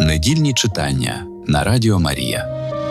Недільні читання на Радіо Марія.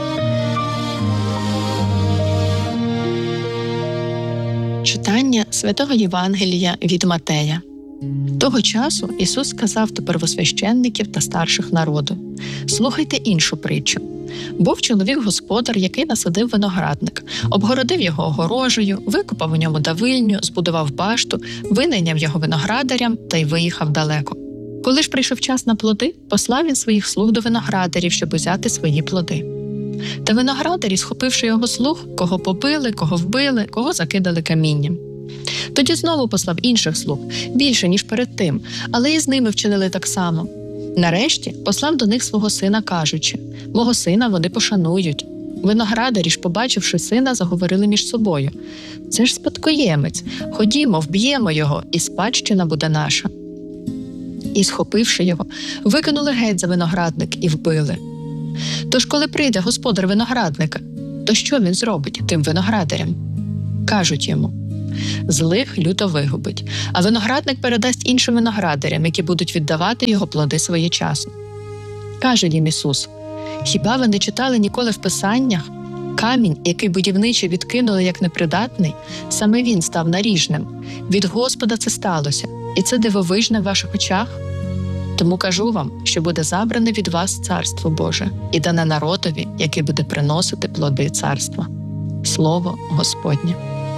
Читання Святого Євангелія від Матея. Того часу Ісус сказав до первосвященників та старших народу: «Слухайте іншу притчу. Був чоловік-господар, який насадив виноградник, обгородив його огорожею, викопав у ньому давильню, збудував башту, винайняв його виноградарям та й виїхав далеко. Коли ж прийшов час на плоди, послав він своїх слуг до виноградарів, щоб узяти свої плоди. Та виноградарі, схопивши його слуг, кого побили, кого вбили, кого закидали камінням. Тоді знову послав інших слуг, більше, ніж перед тим, але і з ними вчинили так само. Нарешті послав до них свого сина, кажучи: «Мого сина вони пошанують». Виноградарі ж, побачивши сина, заговорили між собою: «Це ж спадкоємець, ходімо, вб'ємо його, і спадщина буде наша». І, схопивши його, викинули геть за виноградник і вбили. Тож, коли прийде господар виноградника, то що він зробить тим виноградарям? Кажуть йому: «Злих люто вигубить, а виноградник передасть іншим виноградарям, які будуть віддавати його плоди своєчасно». Каже їм Ісус: «Хіба ви не читали ніколи в Писаннях? Камінь, який будівничі відкинули як непридатний, саме він став наріжним. Від Господа це сталося, і це дивовижне в ваших очах? Тому кажу вам, що буде забране від вас Царство Боже і дане народові, який буде приносити плоди царства». Слово Господнє.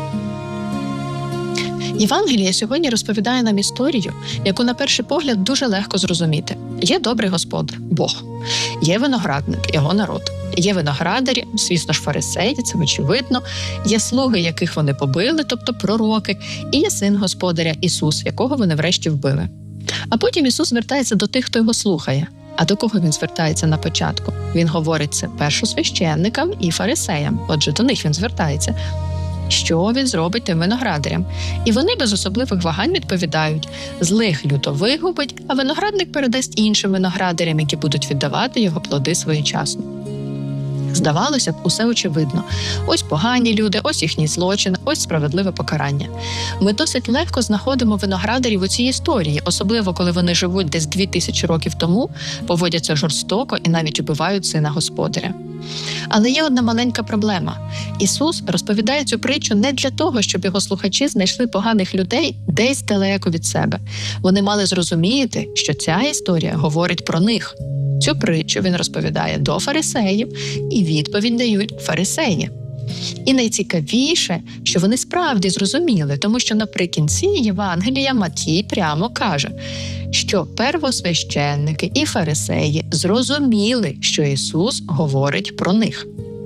Євангеліє сьогодні розповідає нам історію, яку на перший погляд дуже легко зрозуміти. Є добрий господар – Бог. Є виноградник – його народ. Є виноградарі, звісно ж фарисеї, це очевидно. Є слуги, яких вони побили, тобто пророки. І є син господаря Ісус, якого вони врешті вбили. А потім Ісус звертається до тих, хто його слухає. А до кого він звертається на початку? Він говорить це першосвященникам і фарисеям. Отже, до них він звертається. Що він зробить тим виноградарям? І вони без особливих вагань відповідають: «Злих люто вигубить, а виноградник передасть іншим виноградарям, які будуть віддавати його плоди своєчасно». Здавалося б, усе очевидно. Ось погані люди, ось їхній злочин, ось справедливе покарання. Ми досить легко знаходимо виноградарів у цій історії, особливо коли вони живуть десь 2000 років тому, поводяться жорстоко і навіть убивають сина господаря. Але є одна маленька проблема. Ісус розповідає цю притчу не для того, щоб його слухачі знайшли поганих людей десь далеко від себе. Вони мали зрозуміти, що ця історія говорить про них. Цю притчу він розповідає до фарисеїв, і відповідь дають фарисеї. І найцікавіше, що вони справді зрозуміли, тому що наприкінці Євангелія Матій прямо каже, що первосвященники і фарисеї зрозуміли, що Ісус говорить про них.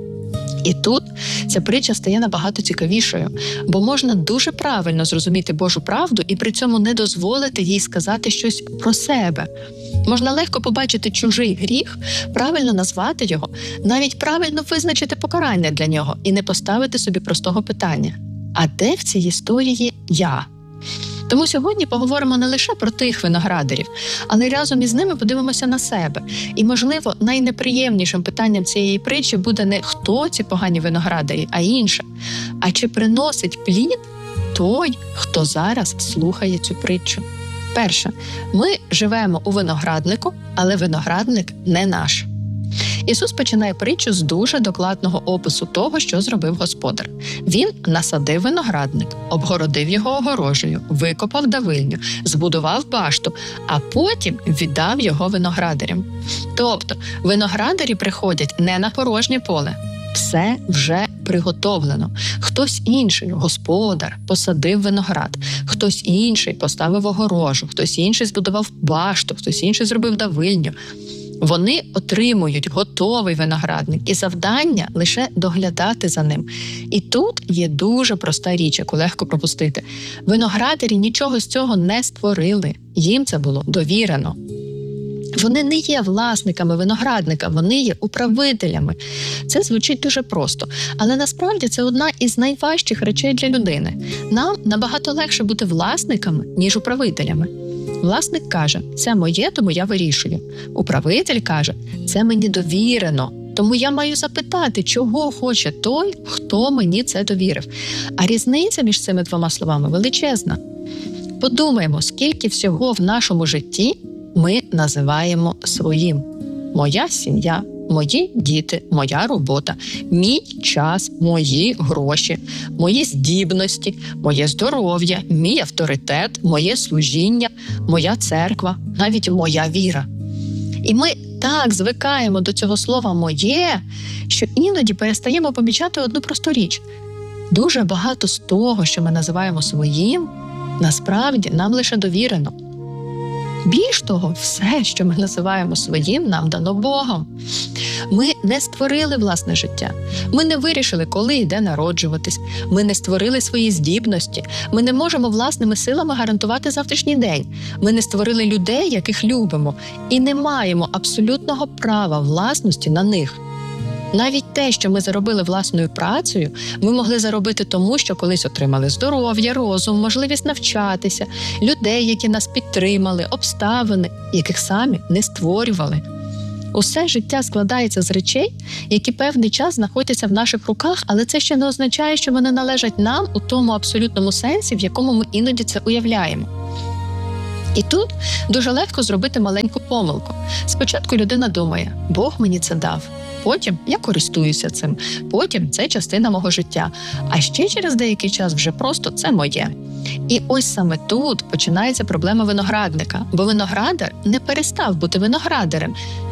І тут ця притча стає набагато цікавішою, бо можна дуже правильно зрозуміти Божу правду і при цьому не дозволити їй сказати щось про себе. Можна легко побачити чужий гріх, правильно назвати його, навіть правильно визначити покарання для нього і не поставити собі простого питання: «А де в цій історії я?». Тому сьогодні поговоримо не лише про тих виноградарів, але й разом із ними подивимося на себе. І, можливо, найнеприємнішим питанням цієї притчі буде не хто ці погані виноградарі, а інше. А чи приносить плід той, хто зараз слухає цю притчу? Перше, ми живемо у винограднику, але виноградник не наш. Ісус починає притчу з дуже докладного опису того, що зробив господар. Він насадив виноградник, обгородив його огорожею, викопав давильню, збудував башту, а потім віддав його виноградарям. Тобто, виноградарі приходять не на порожнє поле. Все вже приготовлено. Хтось інший, господар, посадив виноград, хтось інший поставив огорожу, хтось інший збудував башту, хтось інший зробив давильню. Вони отримують готовий виноградник, і завдання лише доглядати за ним. І тут є дуже проста річ, яку легко пропустити. Виноградарі нічого з цього не створили, їм це було довірено. Вони не є власниками виноградника, вони є управителями. Це звучить дуже просто, але насправді це одна із найважчих речей для людини. Нам набагато легше бути власниками, ніж управителями. Власник каже: «Це моє, тому я вирішую». Управитель каже: «Це мені довірено, тому я маю запитати, чого хоче той, хто мені це довірив». А різниця між цими двома словами величезна. Подумаємо, скільки всього в нашому житті ми називаємо своїм. моя сім'я, мої діти, моя робота, мій час, мої гроші, мої здібності, моє здоров'я, мій авторитет, моє служіння, моя церква, навіть моя віра. І ми так звикаємо до цього слова «моє», що іноді перестаємо помічати одну просту річ. Дуже багато з того, що ми називаємо своїм, насправді нам лише довірено. Більш того, все, що ми називаємо своїм, нам дано Богом. Ми не створили власне життя. Ми не вирішили, коли і де народжуватись. Ми не створили свої здібності. Ми не можемо власними силами гарантувати завтрашній день. Ми не створили людей, яких любимо, і не маємо абсолютного права власності на них. Навіть те, що ми заробили власною працею, ми могли заробити тому, що колись отримали здоров'я, розум, можливість навчатися, людей, які нас підтримали, обставини, яких самі не створювали. Усе життя складається з речей, які певний час знаходяться в наших руках, але це ще не означає, що вони належать нам у тому абсолютному сенсі, в якому ми іноді це уявляємо. І тут дуже легко зробити маленьку помилку. Спочатку людина думає, Бог мені це дав. Потім я користуюся цим, потім це частина мого життя, а ще через деякий час вже просто це моє. І ось саме тут починається проблема виноградника, бо виноградар не перестав бути виноградарем.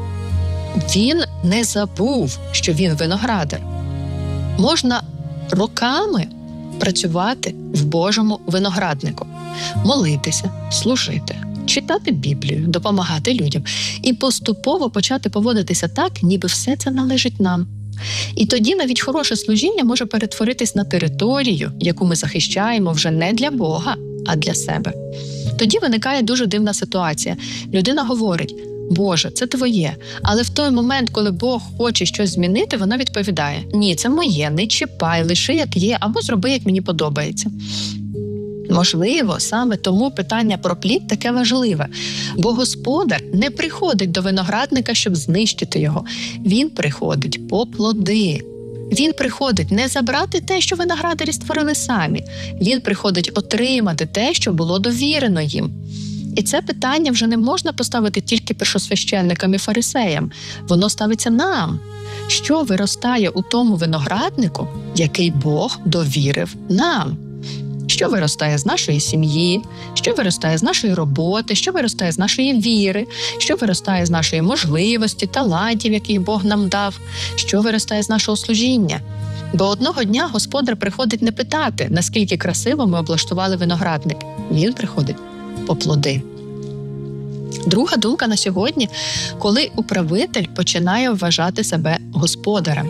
Він не забув, що він виноградар. Можна роками працювати в Божому винограднику, молитися, служити, читати Біблію, допомагати людям і поступово почати поводитися так, ніби все це належить нам. І тоді навіть хороше служіння може перетворитись на територію, яку ми захищаємо вже не для Бога, а для себе. Тоді виникає дуже дивна ситуація. Людина говорить, Боже, це твоє. Але в той момент, коли Бог хоче щось змінити, вона відповідає, ні, це моє, не чіпай, лиши як є, або зроби, як мені подобається. Можливо, саме тому питання про плід таке важливе, бо господар не приходить до виноградника, щоб знищити його. Він приходить по плоди. Він приходить не забрати те, що виноградарі створили самі. Він приходить отримати те, що було довірено їм. І це питання вже не можна поставити тільки першосвященникам і фарисеям. Воно ставиться нам. Що виростає у тому винограднику, який Бог довірив нам? Що виростає з нашої сім'ї, що виростає з нашої роботи, що виростає з нашої віри, що виростає з нашої можливості, талантів, яких Бог нам дав, що виростає з нашого служіння. Бо одного дня господар приходить не питати, наскільки красиво ми облаштували виноградник. Він приходить по плоди. Друга думка на сьогодні, коли управитель починає вважати себе господарем.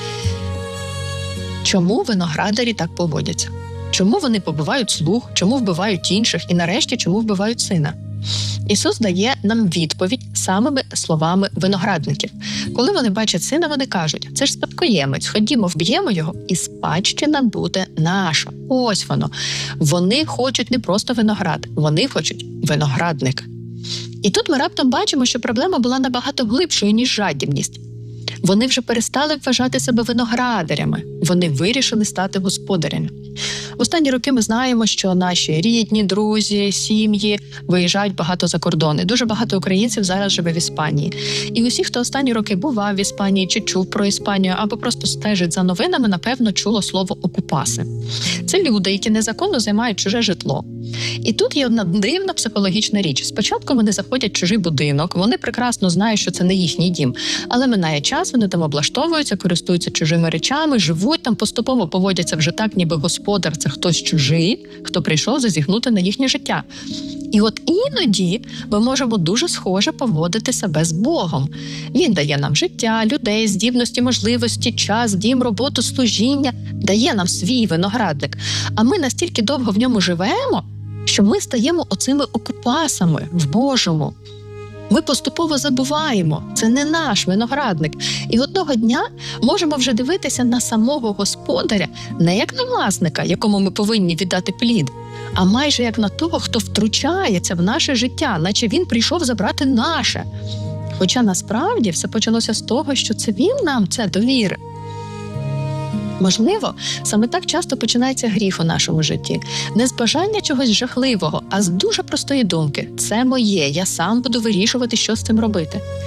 Чому виноградарі так поводяться? Чому вони побивають слуг, чому вбивають інших і нарешті, чому вбивають сина? Ісус дає нам відповідь самими словами виноградників. Коли вони бачать сина, вони кажуть, це ж спадкоємець, ходімо, вб'ємо його, і спадщина буде наша. Ось воно. Вони хочуть не просто виноград, вони хочуть виноградник. І тут ми раптом бачимо, що проблема була набагато глибшою, ніж жадібність. Вони вже перестали вважати себе виноградарями, вони вирішили стати господарями. В останні роки ми знаємо, що наші рідні, друзі, сім'ї виїжджають багато за кордони. Дуже багато українців зараз живе в Іспанії. І усі, хто останні роки бував в Іспанії чи чув про Іспанію, або просто стежить за новинами, напевно, чуло слово «окупаси». Це люди, які незаконно займають чуже житло. І тут є одна дивна психологічна річ. Спочатку вони заходять в чужий будинок, вони прекрасно знають, що це не їхній дім. Але минає час, вони там облаштовуються, користуються чужими речами, живуть там, поступово поводяться вже так, ніби господар – це хтось чужий, хто прийшов зазіхнути на їхнє життя. І от іноді ми можемо дуже схоже поводити себе з Богом. Він дає нам життя, людей, здібності, можливості, час, дім, роботу, служіння, дає нам свій виноградник. А ми настільки довго в ньому живемо, що ми стаємо оцими окупасами в Божому. Ми поступово забуваємо, це не наш виноградник. І одного дня можемо вже дивитися на самого господаря не як на власника, якому ми повинні віддати плід, а майже як на того, хто втручається в наше життя, наче він прийшов забрати наше. Хоча насправді все почалося з того, що це він нам це довірив. Можливо, саме так часто починається гріх у нашому житті. Не з бажання чогось жахливого, а з дуже простої думки. Це моє, я сам буду вирішувати, що з цим робити.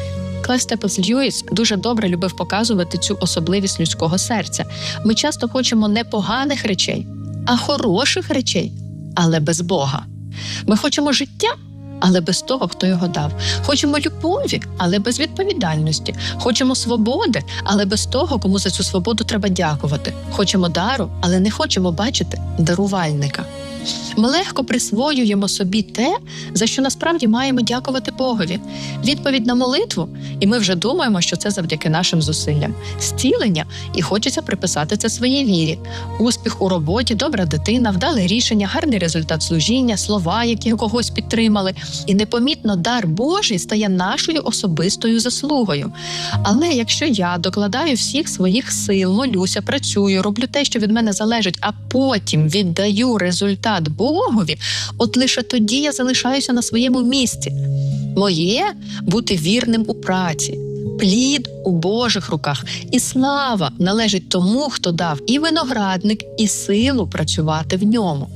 Клайв Степенс Льюіс дуже добре любив показувати цю особливість людського серця. Ми часто хочемо не поганих речей, а хороших речей, але без Бога. Ми хочемо життя, але без того, хто його дав. Хочемо любові, але без відповідальності. Хочемо свободи, але без того, кому за цю свободу треба дякувати. Хочемо дару, але не хочемо бачити дарувальника. Ми легко присвоюємо собі те, за що насправді маємо дякувати Богові. Відповідь на молитву, і ми вже думаємо, що це завдяки нашим зусиллям. Зцілення, і хочеться приписати це своїй вірі. Успіх у роботі, добра дитина, вдале рішення, гарний результат служіння, слова, які когось підтримали. І непомітно дар Божий стає нашою особистою заслугою. Але якщо я докладаю всіх своїх сил, молюся, працюю, роблю те, що від мене залежить, а потім віддаю результат Богові, от лише тоді я залишаюся на своєму місці. Моє – бути вірним у праці. Плід у Божих руках. І слава належить тому, хто дав і виноградник, і силу працювати в ньому.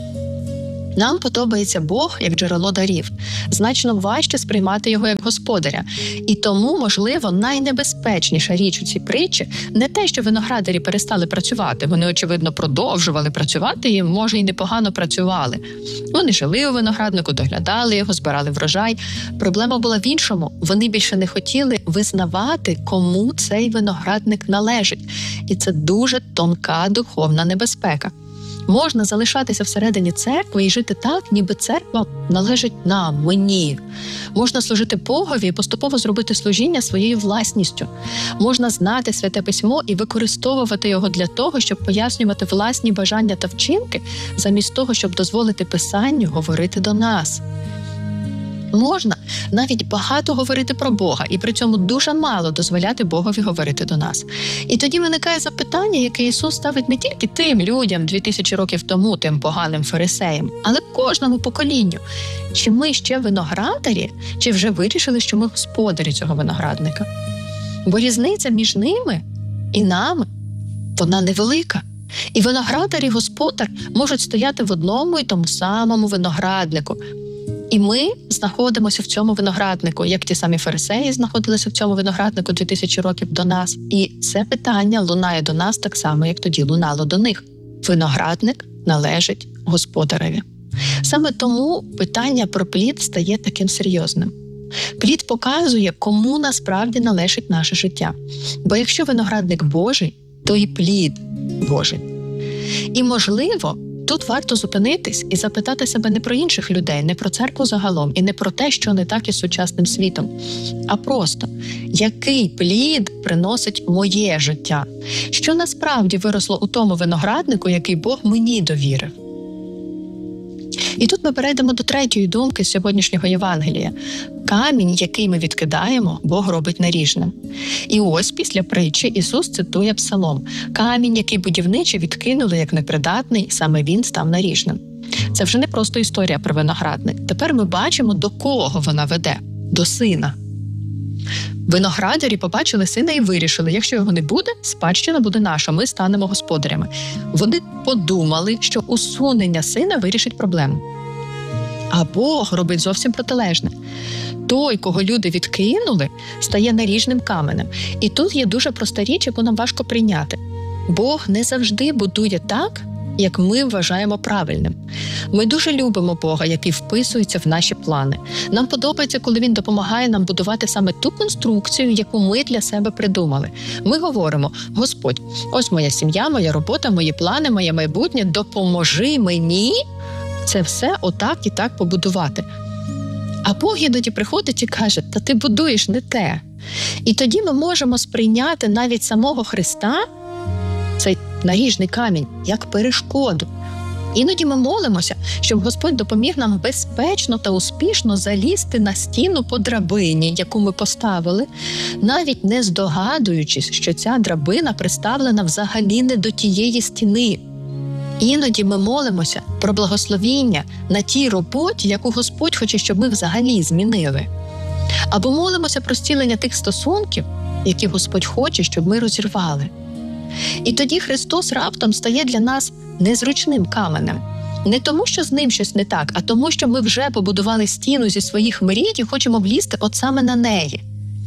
Нам подобається Бог як джерело дарів. Значно важче сприймати його як господаря. І тому, можливо, найнебезпечніша річ у цій притчі не те, що виноградарі перестали працювати. Вони, очевидно, продовжували працювати і, може, й непогано працювали. Вони жили у винограднику, доглядали його, збирали врожай. Проблема була в іншому. Вони більше не хотіли визнавати, кому цей виноградник належить. І це дуже тонка духовна небезпека. Можна залишатися всередині церкви і жити так, ніби церква належить нам, мені. Можна служити Богові і поступово зробити служіння своєю власністю. Можна знати Святе Письмо і використовувати його для того, щоб пояснювати власні бажання та вчинки, замість того, щоб дозволити Писанню говорити до нас. Можна навіть багато говорити про Бога, і при цьому дуже мало дозволяти Богові говорити до нас. І тоді виникає запитання, яке Ісус ставить не тільки тим людям 2000 років тому, тим поганим фарисеям, але кожному поколінню. Чи ми ще виноградарі, чи вже вирішили, що ми господарі цього виноградника? Бо різниця між ними і нами, вона невелика. І виноградар і господар можуть стояти в одному і тому самому винограднику. І ми знаходимося в цьому винограднику, як ті самі фарисеї знаходилися в цьому винограднику 2000 років до нас. І це питання лунає до нас так само, як тоді лунало до них. Виноградник належить господареві. Саме тому питання про плід стає таким серйозним. Плід показує, кому насправді належить наше життя. Бо якщо виноградник Божий, то і плід Божий. І, можливо, тут варто зупинитись і запитати себе не про інших людей, не про церкву загалом, і не про те, що не так із сучасним світом, а просто, який плід приносить моє життя? Що насправді виросло у тому винограднику, який Бог мені довірив? І тут ми перейдемо до третьої думки сьогоднішнього Євангелія. Камінь, який ми відкидаємо, Бог робить наріжним. І ось після притчі Ісус цитує Псалом. Камінь, який будівничі відкинули як непридатний, саме він став наріжним. Це вже не просто історія про виноградник. Тепер ми бачимо, до кого вона веде. До сина. Виноградарі побачили сина і вирішили, якщо його не буде, спадщина буде наша, ми станемо господарями. Вони подумали, що усунення сина вирішить проблему. А Бог робить зовсім протилежне. Той, кого люди відкинули, стає наріжним каменем. І тут є дуже проста річ, яку нам важко прийняти. Бог не завжди будує так, як ми вважаємо правильним. Ми дуже любимо Бога, який вписується в наші плани. Нам подобається, коли Він допомагає нам будувати саме ту конструкцію, яку ми для себе придумали. Ми говоримо: Господь, ось моя сім'я, моя робота, мої плани, моє майбутнє, допоможи мені це все отак і так побудувати. А Бог іноді приходить і каже: та ти будуєш не те. І тоді ми можемо сприйняти навіть самого Христа, цей наріжний камінь, як перешкоду. Іноді ми молимося, щоб Господь допоміг нам безпечно та успішно залізти на стіну по драбині, яку ми поставили, навіть не здогадуючись, що ця драбина приставлена взагалі не до тієї стіни. Іноді ми молимося про благословіння на тій роботі, яку Господь хоче, щоб ми взагалі змінили. Або молимося про зцілення тих стосунків, які Господь хоче, щоб ми розірвали. І тоді Христос раптом стає для нас незручним каменем. Не тому, що з ним щось не так, а тому, що ми вже побудували стіну зі своїх мрій і хочемо влізти от саме на неї.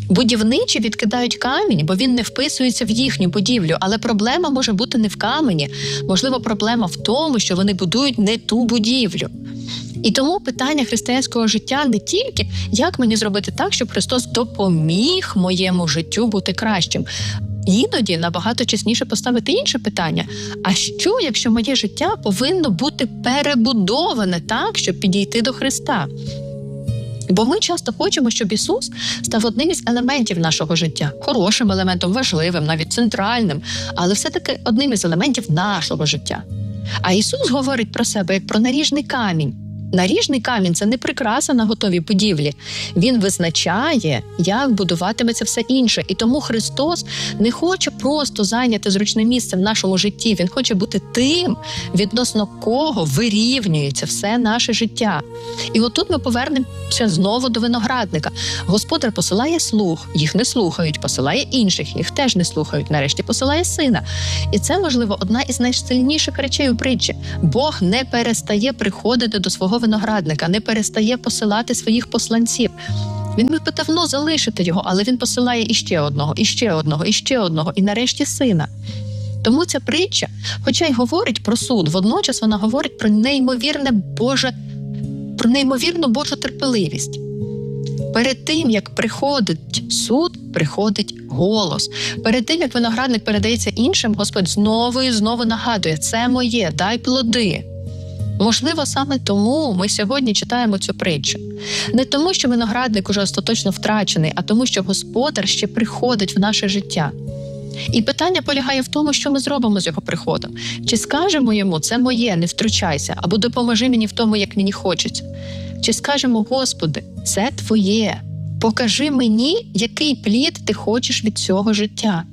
Будівничі відкидають камінь, бо він не вписується в їхню будівлю. Але проблема може бути не в камені. Можливо, проблема в тому, що вони будують не ту будівлю. І тому питання християнського життя не тільки, як мені зробити так, щоб Христос допоміг моєму життю бути кращим. Іноді набагато чесніше поставити інше питання. А що, якщо моє життя повинно бути перебудоване так, щоб підійти до Христа? Бо ми часто хочемо, щоб Ісус став одним із елементів нашого життя. Хорошим елементом, важливим, навіть центральним, але все-таки одним із елементів нашого життя. А Ісус говорить про себе як про наріжний камінь. Наріжний камінь – це не прикраса на готовій будівлі. Він визначає, як будуватиметься все інше. І тому Христос не хоче просто зайняти зручне місце в нашому житті. Він хоче бути тим, відносно кого вирівнюється все наше життя. І отут ми повернемося знову до виноградника. Господар посилає слуг, їх не слухають, посилає інших, їх теж не слухають, нарешті посилає сина. І це, можливо, одна із найсильніших речей у притчі. Бог не перестає приходити до свого виноградника, не перестає посилати своїх посланців. Він міг би давно залишити його, але він посилає іще одного, іще одного, іще одного, і нарешті сина. Тому ця притча, хоча й говорить про суд, водночас вона говорить про неймовірну Божу терпеливість. Перед тим, як приходить суд, приходить голос. Перед тим, як виноградник передається іншим, Господь знову і знову нагадує: це моє, дай плоди. Можливо, саме тому ми сьогодні читаємо цю притчу. Не тому, що виноградник уже остаточно втрачений, а тому, що Господар ще приходить в наше життя. І питання полягає в тому, що ми зробимо з його приходом. Чи скажемо йому: це моє, не втручайся, або допоможи мені в тому, як мені хочеться. Чи скажемо: Господи, це твоє, покажи мені, який плід ти хочеш від цього життя.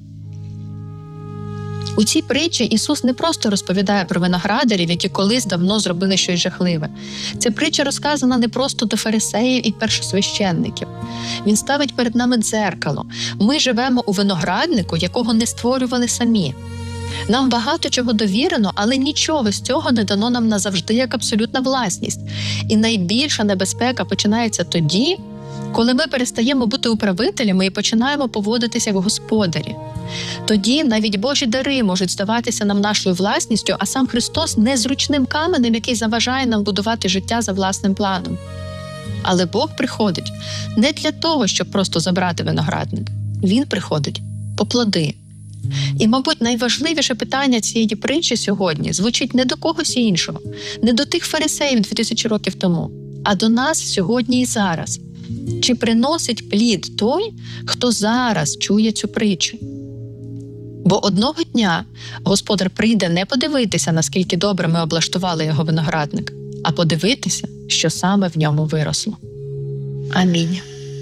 У цій притчі Ісус не просто розповідає про виноградарів, які колись давно зробили щось жахливе. Ця притча розказана не просто до фарисеїв і першосвященників. Він ставить перед нами дзеркало. Ми живемо у винограднику, якого не створювали самі. Нам багато чого довірено, але нічого з цього не дано нам назавжди як абсолютна власність. І найбільша небезпека починається тоді, коли ми перестаємо бути управителями і починаємо поводитися як господарі. Тоді навіть Божі дари можуть здаватися нам нашою власністю, а сам Христос – незручним каменем, який заважає нам будувати життя за власним планом. Але Бог приходить не для того, щоб просто забрати виноградник. Він приходить по плоди. І, мабуть, найважливіше питання цієї притчі сьогодні звучить не до когось іншого, не до тих фарисеїв 2000 років тому, а до нас сьогодні і зараз. Чи приносить плід той, хто зараз чує цю притчу? Бо одного дня Господар прийде не подивитися, наскільки добре ми облаштували його виноградник, а подивитися, що саме в ньому виросло. Амінь.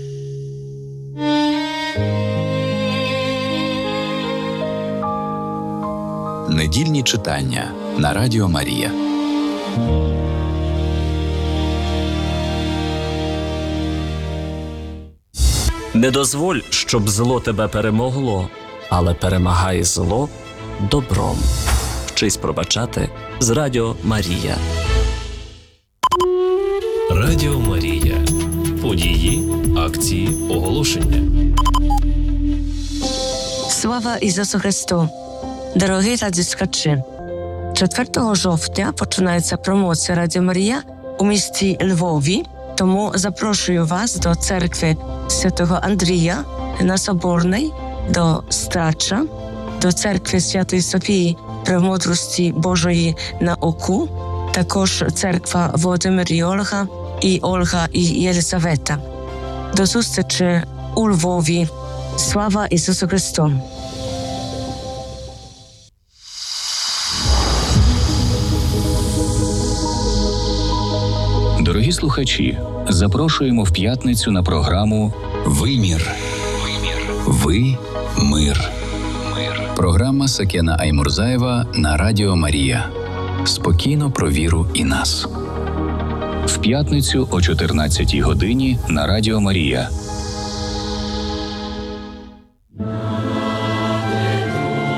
Недільні читання на Радіо Марія. Не дозволь, щоб зло тебе перемогло, але перемагай зло добром. Вчись пробачати з Радіо Марія. Радіо Марія. Події, акції, оголошення. Слава Ісусу Христу! Дорогі радіослухачі! 4 жовтня починається промоція Радіо Марія у місті Львові, тому запрошую вас до церкви Святого Андрія на Соборній, до Страча, до церкви Святої Софії Премудрості Божої науку, також церква Володимир і Ольга і Єлизавета. До зустрічі у Львові. Слава Ісусу Христу! Дорогі слухачі, запрошуємо в п'ятницю на програму Вимір. Ви – мир. Програма Сакена Аймурзаєва на Радіо Марія. Спокійно про віру і нас. в п'ятницю о 14-й годині на Радіо Марія.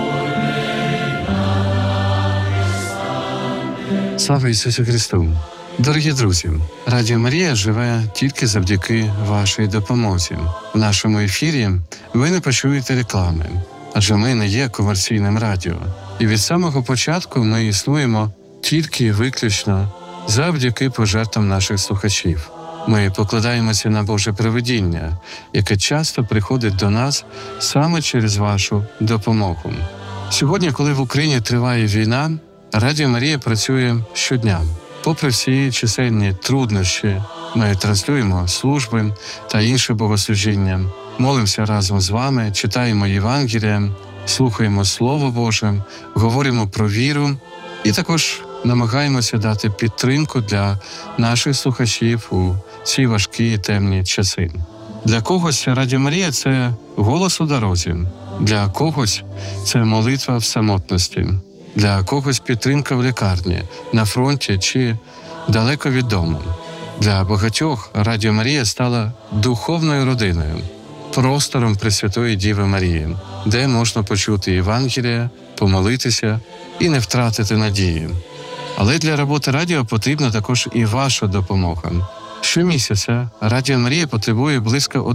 Слава Ісусу Христу! Дорогі друзі, Радіо Марія живе тільки завдяки вашій допомозі. В нашому ефірі ви не почуєте реклами, адже ми не є комерційним радіо. І від самого початку ми існуємо тільки і виключно завдяки пожертвам наших слухачів. Ми покладаємося на Боже провидіння, яке часто приходить до нас саме через вашу допомогу. Сьогодні, коли в Україні триває війна, Радіо Марія працює щодня. Попри всі чисельні труднощі, ми транслюємо служби та інше богослужіння, молимося разом з вами, читаємо Євангелія, слухаємо Слово Боже, говоримо про віру і також намагаємося дати підтримку для наших слухачів у ці важкі і темні часи. Для когось Радіо Марія – це голос у дорозі, для когось це молитва в самотності, для когось підтримка в лікарні, на фронті чи далеко від дому. Для багатьох Радіо Марія стала духовною родиною, простором Пресвятої Діви Марії, де можна почути Євангелія, помолитися і не втратити надії. Але для роботи радіо потрібна також і ваша допомога. Щомісяця Радіо Марія потребує близько